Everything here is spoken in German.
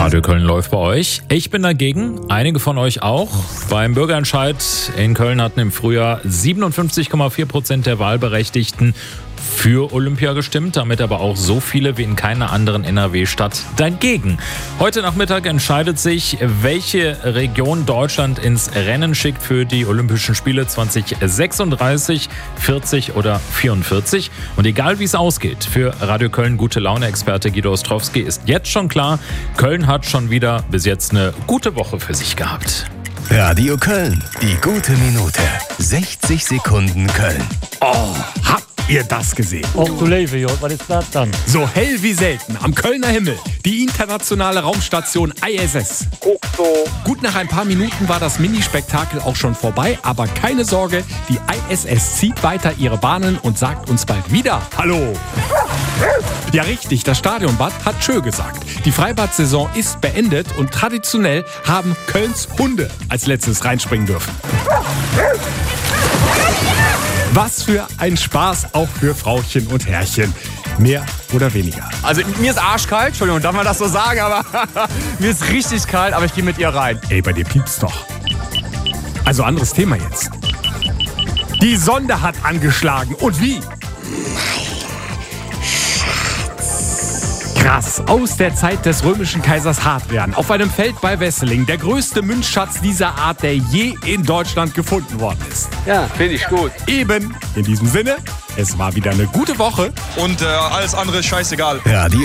Radio Köln läuft bei euch. Ich bin dagegen, einige von euch auch. Beim Bürgerentscheid in Köln hatten im Frühjahr 57,4% der Wahlberechtigten für Olympia gestimmt, damit aber auch so viele wie in keiner anderen NRW-Stadt dagegen. Heute Nachmittag entscheidet sich, welche Region Deutschland ins Rennen schickt für die Olympischen Spiele 2036, 40 oder 44. Und egal wie es ausgeht, für Radio Köln gute Laune-Experte Guido Ostrowski ist jetzt schon klar, Köln hat schon wieder bis jetzt eine gute Woche für sich gehabt. Radio Köln, die gute Minute. 60 Sekunden Köln. Oh, habt ihr das gesehen? Och du Leve, was ist das dann? So hell wie selten am Kölner Himmel. Die internationale Raumstation ISS. Gut nach ein paar Minuten war das Minispektakel auch schon vorbei, aber keine Sorge, die ISS zieht weiter ihre Bahnen und sagt uns bald wieder Hallo. Ja richtig, das Stadionbad hat tschö gesagt. Die Freibad-Saison ist beendet und traditionell haben Kölns Hunde als letztes reinspringen dürfen. Was für ein Spaß auch für Frauchen und Herrchen. Mehr oder weniger. Also mir ist arschkalt, Entschuldigung, darf man das so sagen, aber mir ist richtig kalt, aber ich gehe mit ihr rein. Ey, bei dir piept's doch. Also anderes Thema jetzt. Die Sonde hat angeschlagen. Und wie? Krass, aus der Zeit des römischen Kaisers Hadrian, auf einem Feld bei Wesseling, der größte Münzschatz dieser Art, der je in Deutschland gefunden worden ist. Ja, finde ich gut. Eben, in diesem Sinne, es war wieder eine gute Woche. Und alles andere ist scheißegal. Radio